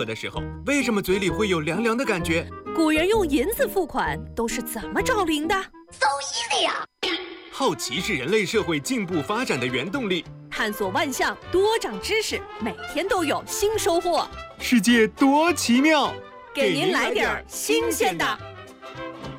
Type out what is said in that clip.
喝的时候，为什么嘴里会有凉凉的感觉？ 古人用银子付款都是怎么找零的？ So easy 呀！ 好奇是人类社会进步发展的原动力。 探索万象，多长知识，每天都有新收获。 世界多奇妙， 给您来点新鲜的。